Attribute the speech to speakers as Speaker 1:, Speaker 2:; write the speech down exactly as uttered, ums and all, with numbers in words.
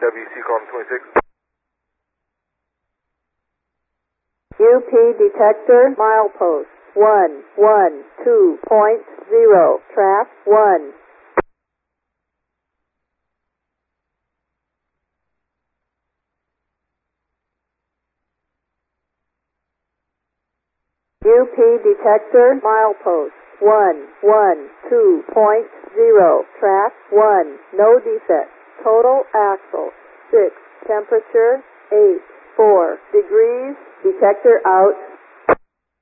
Speaker 1: W C column twenty-six.
Speaker 2: U P detector milepost one one two point zero, trap one. U P detector milepost one one two point zero, trap one, no defect. Total axle six, temperature eight, four degrees, detector out.